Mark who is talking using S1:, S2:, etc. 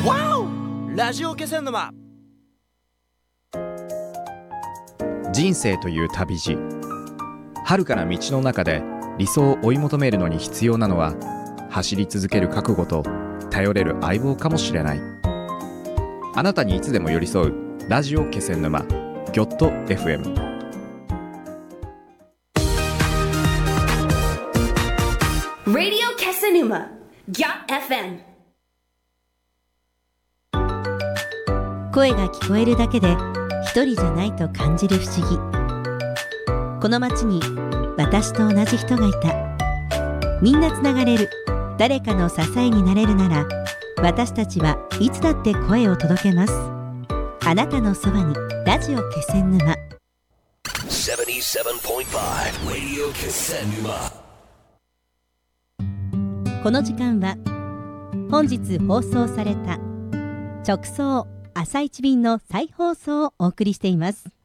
S1: ラジオ気仙沼。
S2: 人生という旅路、遥かな道の中で理想を追い求めるのに必要なのは、走り続ける覚悟と頼れる相棒かもしれない。あなたにいつでも寄り添うラジオ気仙沼ギョット FM。
S3: Radio Kesanuma Gyat FM。
S4: 声が聞こえるだけで一人じゃないと感じる不思議。この街に私と同じ人がいた。みんなつながれる、誰かの支えになれるなら、私たちはいつだって声を届けます。あなたのそばにラジオ気仙沼
S5: 77.5 Radio Kesanuma。
S4: この時間は本日放送された直送朝一便の再放送をお送りしています。